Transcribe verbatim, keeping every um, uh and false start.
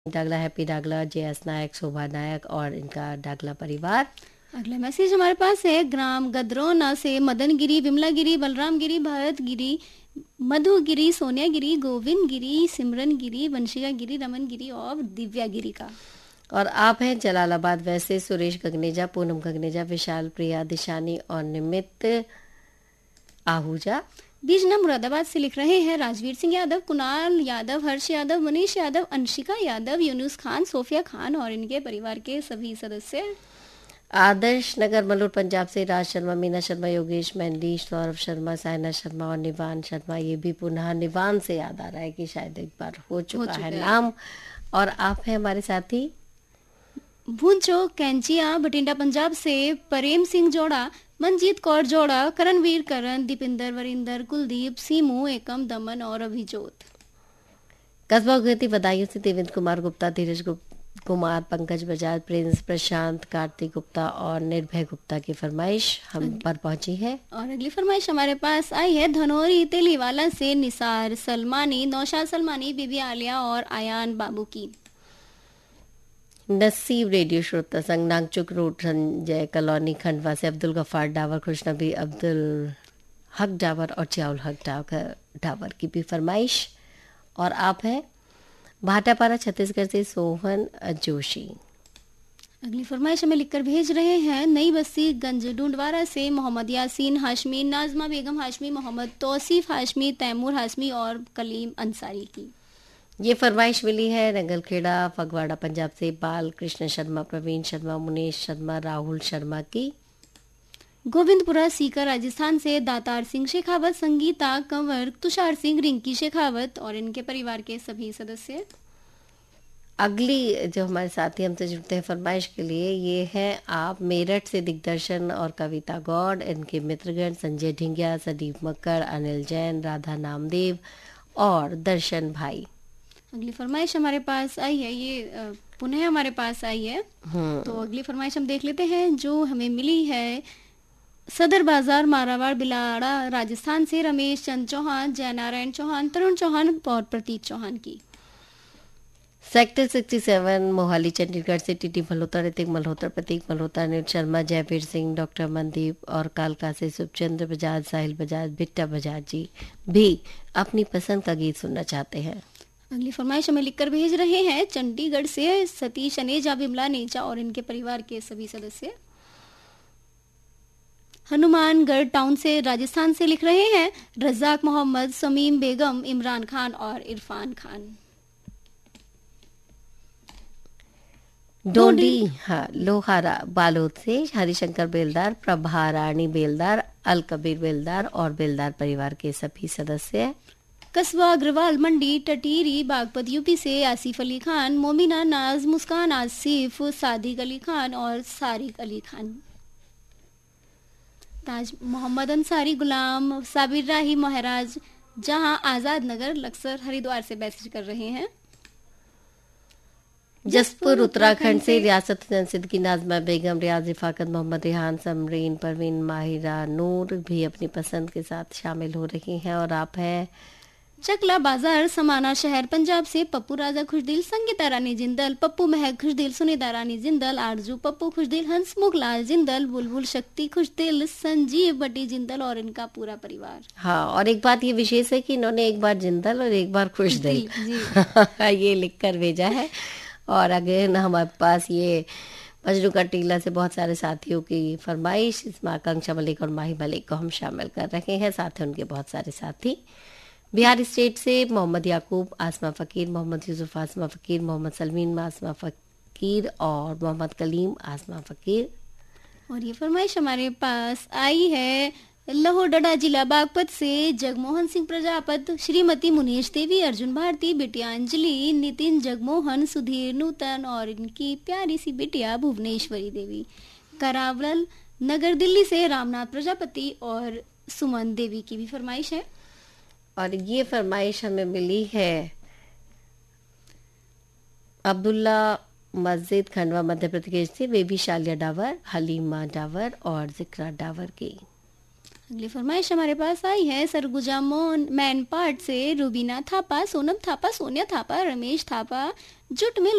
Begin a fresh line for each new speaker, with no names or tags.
डागला, happy डागला, JS नायक, शोभा नायक और इनका डागला परिवार।
अगला मैसेज हमारे पास है ग्राम गदरौना से मदन गिरी, विमला गिरी, बलराम गिरी, भारत गिरी, मधु गिरी, सोनिया गिरी, गोविंद गिरी, सिमरन गिरी, वंशिका गिरी, रमन गिरी और दिव्या गिरी का।
और आप हैं जलालाबाद वैसे सुरेश गगनेजा, पूनम गगनेजा, विशाल प्रिया, दिशानी और निमित आहूजा।
बीजना मुरादाबाद से लिख रहे हैं राजवीर सिंह यादव, कुणाल यादव, हर्ष यादव, मनीष यादव, अंशिका यादव, यूनुस खान, सोफिया खान और इनके परिवार के सभी सदस्य।
आदर्श नगर मलूर पंजाब से राज शर्मा, मीना शर्मा, योगेश मेहंदी, सौरभ शर्मा, साइना शर्मा और निवान शर्मा। ये भी पुनः निवान से याद आ रहा है कि शायद एक बार हो चुका, हो चुका है नाम। और आप हैं हमारे साथी
भूंचो कैंचिया बठिंडा पंजाब से प्रेम सिंह जोड़ा, मनजीत कौर जोड़ा, करणवीर करण, दीपिंदर वरिंदर, कुलदीप, सीमू, एकम, दमन और अभिजोत।
कस्बा गति बदायूं से देवेंद्र कुमार गुप्ता, धीरज कुमार, पंकज बजाज, प्रिंस प्रशांत, कार्तिक गुप्ता और निर्भय गुप्ता की फरमाइश हम पर पहुंची है।
और अगली फरमाइश हमारे पास आई है धनौरी तेलीवाला से निसार सलमानी, नौशाद सलमानी, बीबी आलिया और आयान बाबू की।
नसीब रेडियो श्रोता संघ नागचुक रोड संजय कॉलोनी खंडवा से अब्दुल गफ्फार डावर, खुशनबी अब्दुल हक डावर और चाउल हक डावर डावर की भी फरमाइश। और आप है भाटापारा छत्तीसगढ़ से सोहन जोशी।
अगली फरमाइश हमें लिखकर भेज रहे हैं नई बस्ती गंज डूंडवारा से मोहम्मद यासीन हाशमी, नाजमा बेगम हाशमी, मोहम्मद तौसीफ हाशमी, तैमूर हाशमी और कलीम अंसारी की।
ये फरमाइश मिली है रंगलखेड़ा फगवाड़ा पंजाब से बाल कृष्ण शर्मा, प्रवीण शर्मा, मुनेश शर्मा, राहुल शर्मा की।
गोविंदपुरा सीकर राजस्थान से दातार सिंह शेखावत, संगीता कंवर, तुषार सिंह, रिंकी शेखावत और इनके परिवार के सभी सदस्य।
अगली जो हमारे साथी हमसे जुड़ते हैं फरमाइश के लिए ये है आप मेरठ से दिग्दर्शन और कविता गौड़, इनके मित्रगण संजय ढिंगिया, सदीप मक्कर, अनिल जैन, राधा नामदेव और दर्शन भाई।
अगली फरमाइश हमारे पास आई है, ये पुनः हमारे पास आई है। तो अगली फरमाइश हम देख लेते हैं जो हमें मिली है सदर बाजार मारावाड़ बिलाड़ा राजस्थान से रमेश चंद चौहान, जयनारायण चौहान, तरुण चौहान और प्रतीक चौहान की।
सेक्टर सड़सठ मोहाली चंडीगढ़ से टीटी मल्होत्रा, ऋतिक मल्होत्रा, प्रतीक मल्होत्रा, नील शर्मा, जयवीर सिंह, डॉक्टर मनदीप और कालका से सुखचंद्र बजाज, साहिल बजाज, बिट्टा बजाज जी भी अपनी पसंद का गीत सुनना चाहते हैं।
अगली फरमाइश हमें लिखकर भेज रहे हैं चंडीगढ़ से सतीश अनेजा, बिमला नेजा और इनके परिवार के सभी सदस्य। हनुमानगढ़ टाउन से राजस्थान से लिख रहे हैं रजाक मोहम्मद, समीम बेगम, इमरान खान और इरफान खान।
डोंडी हाँ लोहारा बालोद से हरिशंकर बेलदार, प्रभा रानी बेलदार, अल कबीर बेलदार और बेलदार परिवार के सभी सदस्य।
कस्बा अग्रवाल मंडी टटीरी बागपत यूपी से आसिफ अली खान, मोमिना नाज, मुस्कान आसिफ, सादिक अली खान और सारिक अली खान। ताज मोहम्मद अंसारी, गुलाम साबिर राही महराज, जहां आजाद नगर लक्सर हरिद्वार से मैसेज कर रहे हैं।
जसपुर उत्तराखंड से रियासत सिद्दीकी, नाजमा बेगम, रियाज रिफाकत, मोहम्मद रिहान, समरीन, परवीन, माहिरा नूर भी अपनी पसंद के साथ शामिल हो रही हैं। और आप हैं
चकला बाजार समाना शहर पंजाब से पप्पू राजा खुशदिल, संगीता रानी जिंदल, पप्पू महक खुशदिल, सुनीता रानी जिंदल, आरजू पप्पू खुशदिल, हंसमुख लाल जिंदल, बुलबुल शक्ति खुशदिल, संजीव बटी जिंदल और इनका पूरा परिवार।
हाँ, और एक बात ये विशेष है कि इन्होंने एक बार जिंदल और एक बार खुशदिल ये लिखकर भेजा है। और अगेन हमारे पास ये मजनू का टीला से बहुत सारे साथियों की फरमाइश, इसमें आकांक्षा मलिक और माही मलिक को हम शामिल कर रहे हैं, साथ ही उनके बहुत सारे साथी। बिहार स्टेट से मोहम्मद याकूब, आसमा फ़कीर, मोहम्मद यूसुफ, आसमा फ़कीर, मोहम्मद सलमीन, आसमा फ़कीर और मोहम्मद कलीम, आसमा फ़कीर।
और ये फरमाइश हमारे पास आई है लहोडा जिला बागपत से जगमोहन सिंह प्रजापत, श्रीमती मुनेश देवी, अर्जुन भारती, बिटिया अंजलि, नितिन जगमोहन, सुधीर नूतन और इनकी प्यारी सी बिटिया भुवनेश्वरी देवी। करावल नगर दिल्ली से रामनाथ प्रजापति और सुमन देवी की भी फरमाइश है।
और ये फरमाइश हमें मिली है अब्दुल्ला मस्जिद खंडवा मध्य प्रदेश से बेबी शालिया डावर, हलीमा डावर और जिक्रा डावर की।
अगली फरमाइश हमारे पास आई है सरगुजा मोन मैन पार्ट से रूबीना थापा, सोनम थापा, सोनिया थापा, रमेश थापा, जुट मिल